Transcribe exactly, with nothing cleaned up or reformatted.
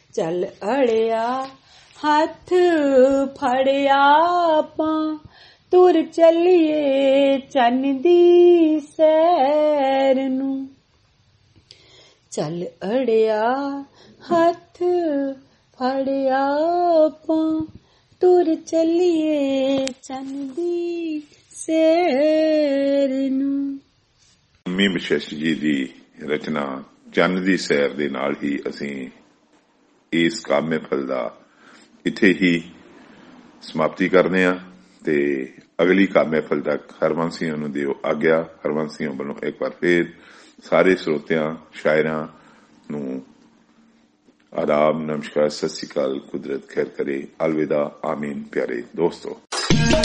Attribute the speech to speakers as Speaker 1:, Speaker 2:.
Speaker 1: ਚੱਲ ਅੜਿਆ ਹੱਥ ਫੜਿਆ ਆਪਾਂ ਤੁਰ ਚੱਲੀਏ ਚੰਨ ਦੀ ਸੈਰ ਨੂੰ। ਚੱਲ ਅੜਿਆ ਹੱਥ ਫੜਿਆ ਆਪਾਂ ਤੁਰ ਚੱਲੀਏ ਚੰਨ ਦੀ ਸੈਰ ਨੂੰ।
Speaker 2: ਮੰਮੀ ਬਖਸ਼ਿਸ਼ ਜੀ ਦੀ ਰਚਨਾ ਚੰਨ ਦੀ ਸੈਰ ਦੇ ਨਾਲ ਹੀ ਅਸੀਂ ਇਸ ਕਾਵਿ ਮਹਿਫਲ ਦਾ ਇੱਥੇ ਹੀ ਸਮਾਪਤੀ ਕਰਦੇ ਹਾਂ ਤੇ ਅਗਲੀ ਕਾਵਿ ਮਹਿਫਲ ਤੱਕ ਹਰਵੰਸ ਸਿੰਘਾਂ ਨੂੰ ਦਿਓ ਆਗਿਆ। ਹਰਵੰਸ ਸਿੰਘਾਂ ਵੱਲੋਂ ਇੱਕ ਵਾਰ ਫੇਰ ਸਾਰੇ ਸਰੋਤਿਆਂ ਸ਼ਾਇਰਾਂ ਨੂੰ ਆਦਾਬ, ਨਮਸਕਾਰ, ਸਤਿ ਸ੍ਰੀ ਅਕਾਲ। ਕੁਦਰਤ ਖੈਰ ਕਰੇ। ਅਲਵਿਦਾ, ਆਮੀਨ। ਪਿਆਰੇ ਦੋਸਤੋ।